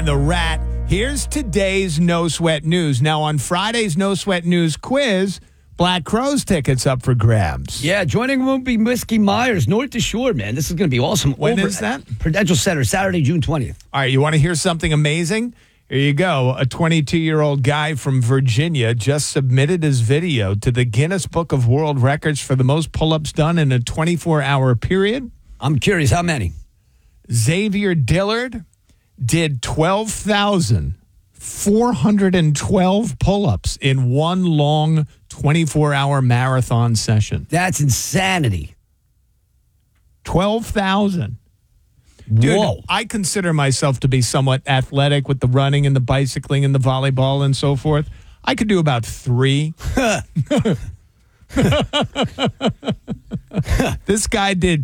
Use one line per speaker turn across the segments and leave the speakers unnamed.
The Rat. Here's today's No Sweat News. Now, on Friday's No Sweat News quiz, Black Crowes tickets up for grabs.
Yeah, joining will be Whiskey Myers, North to Shore, man. This is going to be awesome.
When is that?
Prudential Center, Saturday, June 20th.
All right, you want to hear something amazing? Here you go. A 22-year-old guy from Virginia just submitted his video to the Guinness Book of World Records for the most pull-ups done in a 24-hour period.
I'm curious, how many?
Xavier Dillard did 12,412 pull-ups in one long 24-hour marathon session.
That's insanity.
12,000. Dude,
whoa.
I consider myself to be somewhat athletic with the running and the bicycling and the volleyball and so forth. I could do about 3. This guy did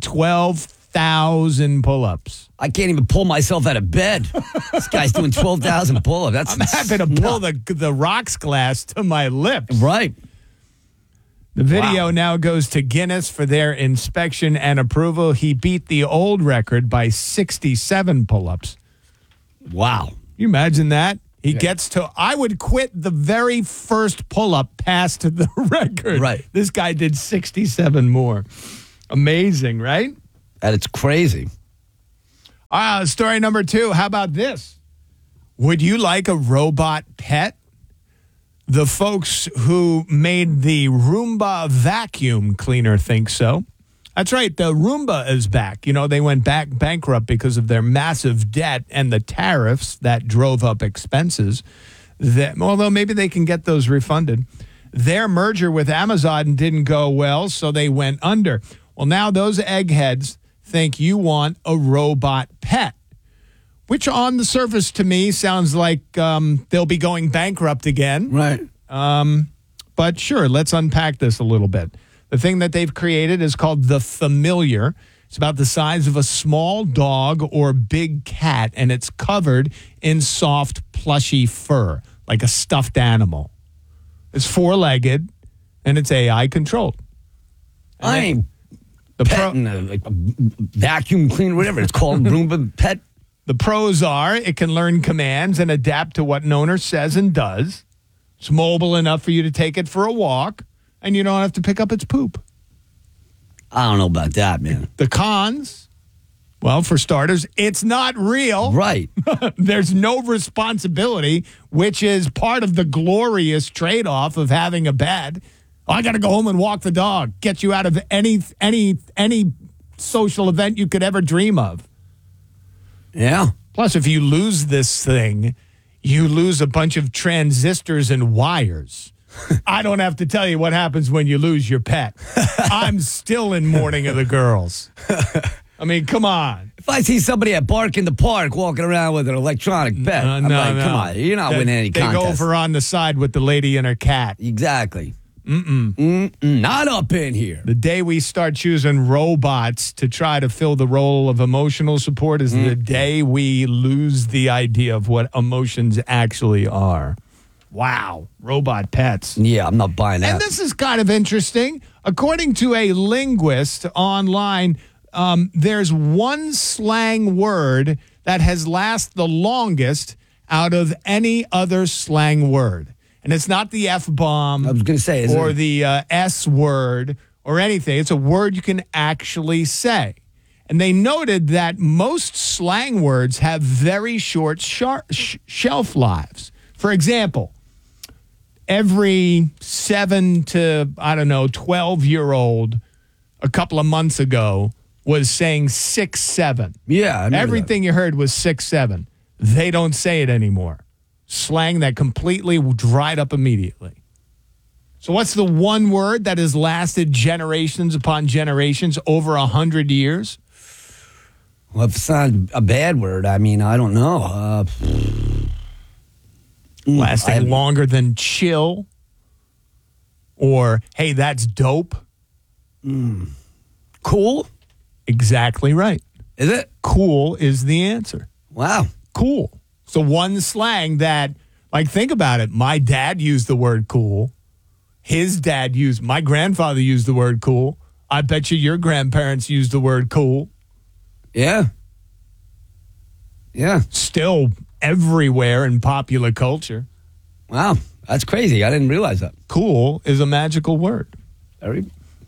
12,000 pull-ups.
I can't even pull myself out of bed. This guy's doing 12,000 pull-ups. That's
I'm happy to pull the rocks glass to my lips.
Right.
The video now goes to Guinness for their inspection and approval. He beat the old record by 67 pull-ups.
Wow.
You imagine that? He gets to, I would quit the very first pull-up past the record.
Right.
This guy did 67 more. Amazing, right?
And it's crazy.
Story number 2. How about this? Would you like a robot pet? The folks who made the Roomba vacuum cleaner think so. That's right. The Roomba is back. You know, they went bankrupt because of their massive debt and the tariffs that drove up expenses. Although maybe they can get those refunded. Their merger with Amazon didn't go well, so they went under. Well, now those eggheads think you want a robot pet, which on the surface to me sounds like they'll be going bankrupt again.
Right.
But sure, let's unpack this a little bit. The thing that they've created is called the Familiar. It's about the size of a small dog or big cat, and it's covered in soft, plushy fur, like a stuffed animal. It's 4-legged, and it's AI controlled.
I ain't petting a vacuum cleaner, whatever it's called, Roomba pet.
The pros are it can learn commands and adapt to what an owner says and does. It's mobile enough for you to take it for a walk, and you don't have to pick up its poop.
I don't know about that, man.
The cons, well, for starters, it's not real.
Right.
There's no responsibility, which is part of the glorious trade-off of having a pet. I got to go home and walk the dog. Get you out of any social event you could ever dream of.
Yeah.
Plus, if you lose this thing, you lose a bunch of transistors and wires. I don't have to tell you what happens when you lose your pet. I'm still in mourning of the girls. I mean, come on.
If I see somebody at Bark in the Park walking around with an electronic pet, I'm like, come on, you're not winning any contest.
They go over on the side with the lady and her cat.
Exactly. Not up in here.
The day we start choosing robots to try to fill the role of emotional support is the day we lose the idea of what emotions actually are. Wow. Robot pets.
Yeah, I'm not buying that.
And this is kind of interesting. According to a linguist online, there's one slang word that has lasted the longest out of any other slang word. And it's not the F-bomb
I was going to say,
or the S word or anything. It's a word you can actually say. And they noted that most slang words have very short shelf lives. For example, every 7 to, 12-year-old a couple of months ago was saying 6'7".
Yeah.
Everything you heard was 6'7". They don't say it anymore. Slang that completely dried up immediately. So what's the one word that has lasted generations upon generations, over 100 years?
Well, if it's not a bad word, I mean, I don't know.
Lasting longer than chill or, hey, that's dope.
Cool?
Exactly right.
Is it?
Cool is the answer.
Wow.
Cool. So one slang that, like, think about it. My dad used the word cool. My grandfather used the word cool. I bet you your grandparents used the word cool.
Yeah. Yeah.
Still everywhere in popular culture.
Wow, that's crazy. I didn't realize that.
Cool is a magical word.
Very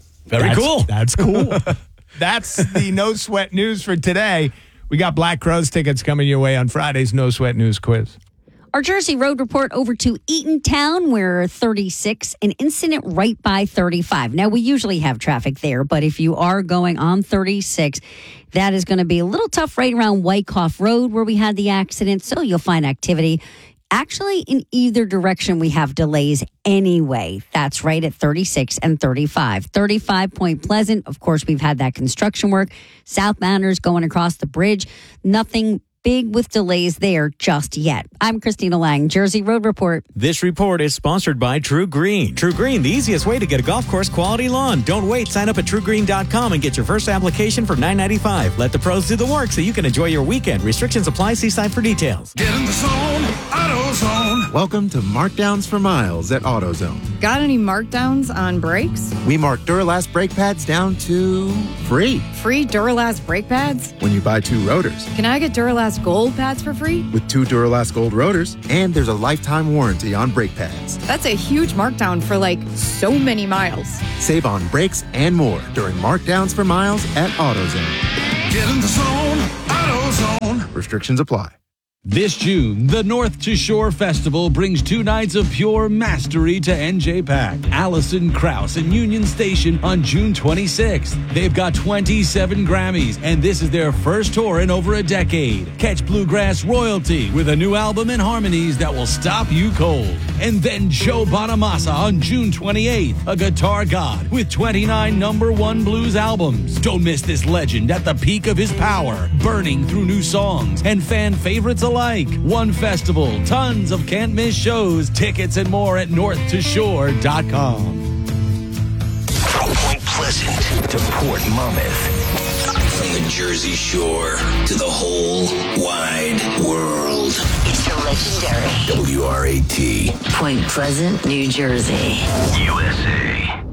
cool.
That's cool. That's the No Sweat News for today. We got Black Crowes tickets coming your way on Friday's No Sweat News quiz.
Our Jersey Road report over to Eatontown, where 36, an incident right by 35. Now, we usually have traffic there, but if you are going on 36, that is going to be a little tough right around Wyckoff Road where we had the accident. So you'll find activity. Actually, in either direction, we have delays anyway. That's right at 36 and 35. 35 Point Pleasant. Of course, we've had that construction work. Southbounders going across the bridge. Nothing big with delays there just yet. I'm Christina Lang, Jersey Road Report.
This report is sponsored by True Green. True Green, the easiest way to get a golf course quality lawn. Don't wait. Sign up at TrueGreen.com and get your first application for $9.95. Let the pros do the work so you can enjoy your weekend. Restrictions apply. See site for details.
Get in the zone, AutoZone.
Welcome to Markdowns for Miles at AutoZone.
Got any markdowns on brakes?
We mark Duralast brake pads down to free
Free Duralast brake pads?
when you buy 2 rotors.
Can I get Duralast Gold pads for free?
With 2 Duralast Gold rotors, and there's a lifetime warranty on brake pads.
That's a huge markdown for so many miles.
Save on brakes and more during Markdowns for Miles at AutoZone.
Get in the zone, AutoZone.
Restrictions apply.
This June, the North to Shore Festival brings 2 nights of pure mastery to NJ Pack. Allison Krauss and Union Station on June 26th. They've got 27 Grammys, and this is their first tour in over a decade. Catch Bluegrass Royalty with a new album and harmonies that will stop you cold. And then Joe Bonamassa on June 28th, a guitar god with 29 #1 blues albums. Don't miss this legend at the peak of his power, burning through new songs and fan favorites alike. One festival, tons of can't miss shows, tickets and more at northtoshore.com.
From Point Pleasant to Port Monmouth. From the Jersey Shore to the whole wide world.
It's the legendary
WRAT.
Point Pleasant, New Jersey.
USA.